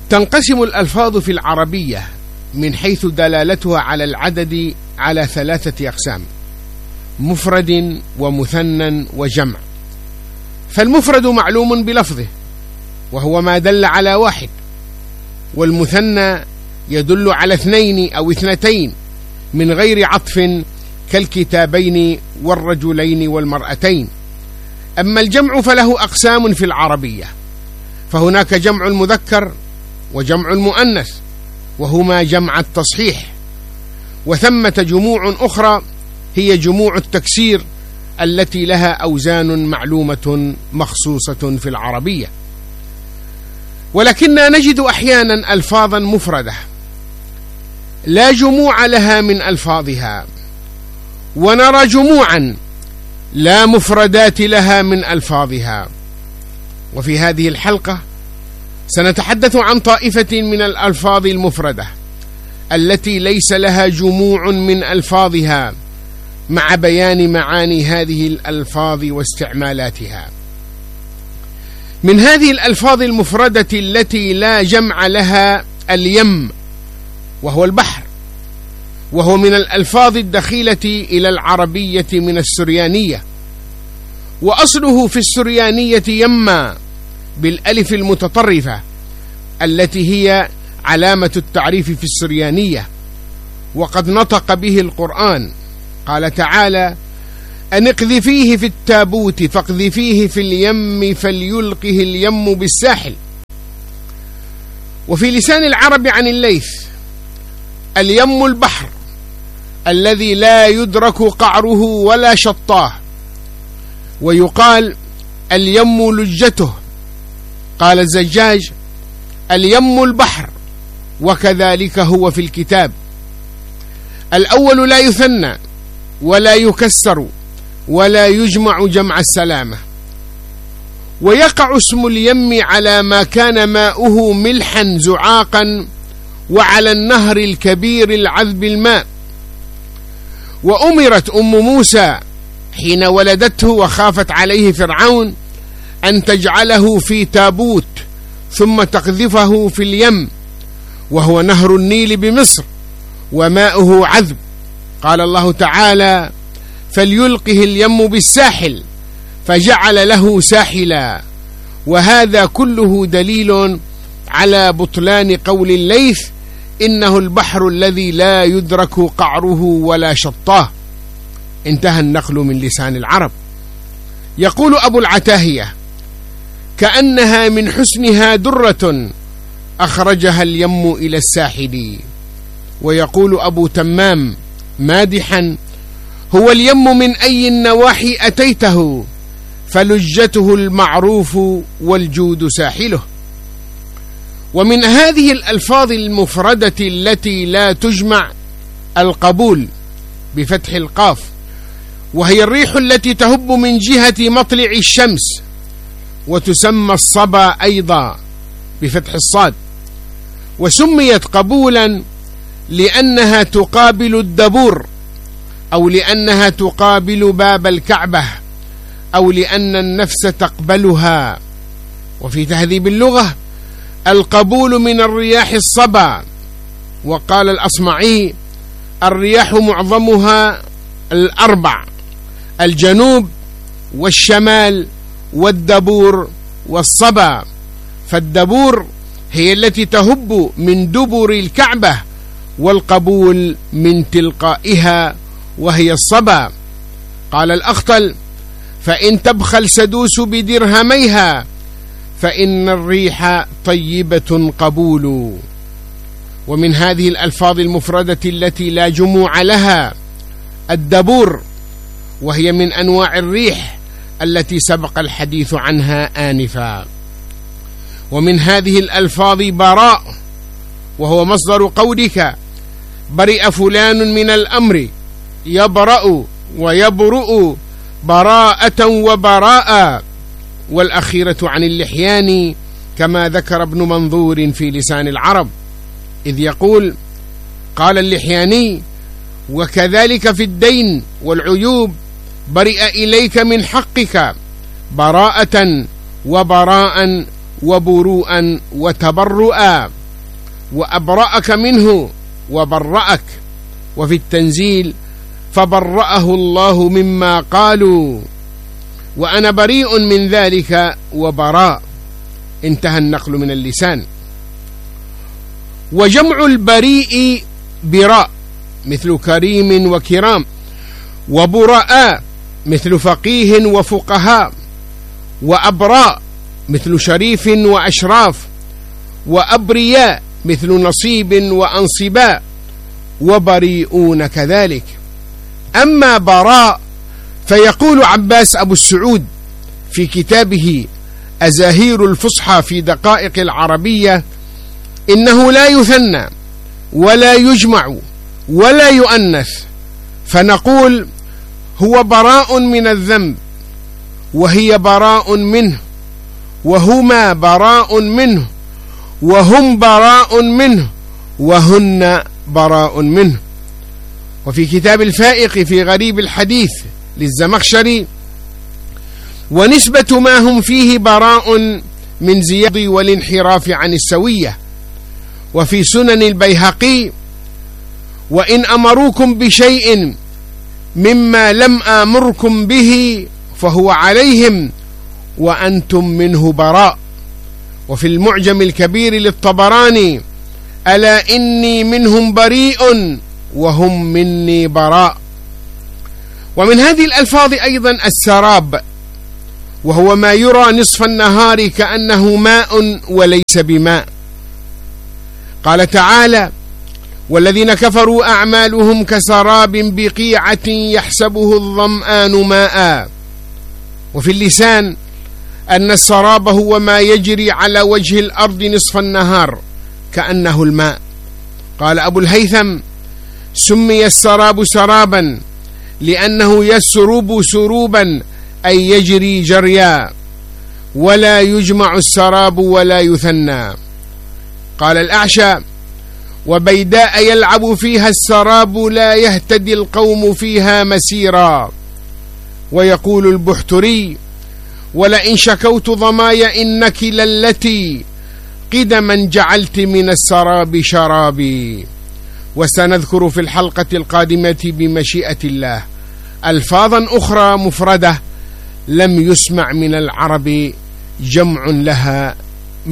تنقسم الألفاظ في العربية من حيث دلالتها على العدد على 3 أقسام: مفرد ومثنى وجمع. فالمفرد معلوم بلفظه وهو ما دل على واحد، والمثنى يدل على 2 أو 2 من غير عطف كالكتابين والرجلين والمرأتين. أما الجمع فله أقسام في العربية، فهناك جمع المذكر وجمع المؤنث وهما جمع التصحيح، وثمة جموع أخرى هي جموع التكسير التي لها أوزان معلومة مخصوصة في العربية. ولكننا نجد أحيانا ألفاظا مفردة لا جموع لها من ألفاظها، ونرى جموعا لا مفردات لها من ألفاظها. وفي هذه الحلقة سنتحدث عن طائفة من الألفاظ المفردة التي ليس لها جموع من ألفاظها، مع بيان معاني هذه الألفاظ واستعمالاتها. من هذه الألفاظ المفردة التي لا جمع لها اليم، وهو البحر، وهو من الألفاظ الدخيلة إلى العربية من السريانية، وأصله في السريانية يما بالألف المتطرفة التي هي علامة التعريف في السريانية. وقد نطق به القرآن، قال تعالى: أن اقذفيه في التابوت فاقذفيه في اليم فليلقه اليم بالساحل. وفي لسان العرب عن الليث: اليم البحر الذي لا يدرك قعره ولا شطاه. ويقال: اليم لجته. قال الزجاج: اليم البحر، وكذلك هو في الكتاب. الأول لا يثنى ولا يكسر ولا يجمع جمع السلامة. ويقع اسم اليم على ما كان ماؤه ملحا زعاقا، وعلى النهر الكبير العذب الماء. وأمرت أم موسى حين ولدته وخافت عليه فرعون أن تجعله في تابوت ثم تقذفه في اليم، وهو نهر النيل بمصر وماؤه عذب. قال الله تعالى: فليلقه اليم بالساحل، فجعل له ساحلا. وهذا كله دليل على بطلان قول الليث: إنه البحر الذي لا يدرك قعره ولا شطاه. انتهى النقل من لسان العرب. يقول أبو العتاهية: كأنها من حسنها درة أخرجها اليم إلى الساحل. ويقول أبو تمام مادحا: هو اليم من أي النواحي أتيته، فلجته المعروف والجود ساحله. ومن هذه الألفاظ المفردة التي لا تجمع القبول بفتح القاف، وهي الريح التي تهب من جهة مطلع الشمس، وتسمى الصبا أيضا بفتح الصاد. وسميت قبولا لأنها تقابل الدبور، أو لأنها تقابل باب الكعبة، أو لأن النفس تقبلها. وفي تهذيب اللغة: القبول من الرياح الصبا. وقال الأصمعي: الرياح معظمها 4: الجنوب والشمال والدبور والصبا. فالدبور هي التي تهب من دبر الكعبة، والقبول من تلقائها وهي الصبا. قال الأخطل: فإن تبخل سدوس بدرهميها فإن الريح طيبة قبول. ومن هذه الألفاظ المفردة التي لا جموع لها الدبور، وهي من أنواع الريح التي سبق الحديث عنها آنفا. ومن هذه الألفاظ براء، وهو مصدر قولك: برئ فلان من الأمر، يبرأ ويبرؤ براءة وبراء. والأخيرة عن اللحيان، كما ذكر ابن منظور في لسان العرب، إذ يقول: قال اللحياني: وكذلك في الدين والعيوب برئ إليك من حقك براءة وبراء وبروءا وتبرؤا. وأبرأك منه وبرأك. وفي التنزيل فبرأه الله مما قالوا وأنا بريء من ذلك وبراء. انتهى النقل من اللسان. وجمع البريء براء مثل كريم وكرام، وبراء مثل فقيه وفقهاء، وأبراء مثل شريف وأشراف، وأبرياء مثل نصيب وأنصباء، وبريئون كذلك. أما براء فيقول عباس أبو السعود في كتابه أزاهير الفصحى في دقائق العربية إنه لا يثنى ولا يجمع ولا يؤنث، فنقول هو براء من الذنب، وهي براء منه، وهما براء منه، وهم براء منه، وهن براء منه. وفي كتاب الفائق في غريب الحديث للزمخشري ونسبة ما هم فيه براء من زياد والانحراف عن السوية. وفي سنن البيهقي وإن أمروكم بشيء مما لم آمركم به فهو عليهم وأنتم منه براء. وفي المعجم الكبير للطبراني ألا إني منهم بريء وهم مني براء. ومن هذه الألفاظ أيضا السراب، وهو ما يرى نصف النهار كأنه ماء وليس بماء. قال تعالى والذين كفروا أعمالهم كسراب بقيعة يحسبه الظمآن ماء. وفي اللسان أن السراب هو ما يجري على وجه الأرض نصف النهار كأنه الماء. قال أبو الهيثم سمي السراب سرابا لأنه يسرب سروبا أي يجري جريا، ولا يجمع السراب ولا يثنى. قال الأعشى وبيداء يلعب فيها السراب لا يهتدي القوم فيها مسيرا. ويقول البحتري ولئن شكوت ضماي إنك للتي قدما جعلت من السراب شرابي. وسنذكر في الحلقة القادمة بمشيئة الله ألفاظا أخرى مفردة لم يسمع من العرب جمع لها